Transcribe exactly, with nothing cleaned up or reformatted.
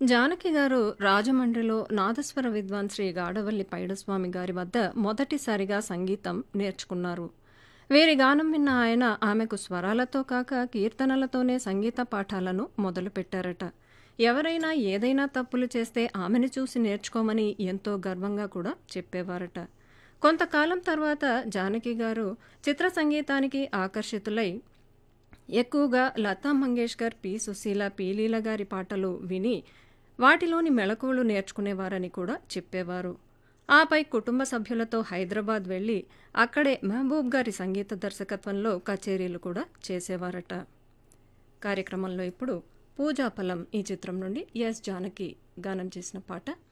జానకి గారు రాజమండ్రిలో నాదస్వర విద్వాన్ శ్రీ గాడవల్లి పైడస్వామి గారి వద్ద మొదటిసారిగా సంగీతం నేర్చుకున్నారు. వీరి గానం విన్న ఆయన ఆమెకు స్వరాలతో కాక కీర్తనలతోనే సంగీత పాఠాలను మొదలుపెట్టారట. ఎవరైనా ఏదైనా తప్పులు చేస్తే ఆమెను చూసి నేర్చుకోమని ఎంతో గర్వంగా కూడా చెప్పేవారట. కొంతకాలం తర్వాత జానకి గారు చిత్ర సంగీతానికి ఆకర్షితులై ఎక్కువగా లతా మంగేష్కర్, పి సుశీల, పి లీల గారి పాటలు విని వాటిలోని మెళకువలు నేర్చుకునేవారని కూడా చెప్పేవారు. ఆపై కుటుంబ సభ్యులతో హైదరాబాద్ వెళ్ళి అక్కడే మహబూబ్ గారి సంగీత దర్శకత్వంలో కచేరీలు కూడా చేసేవారట. కార్యక్రమంలో ఇప్పుడు పూజాఫలం ఈ చిత్రం నుండి ఎస్ జానకి గానం చేసిన పాట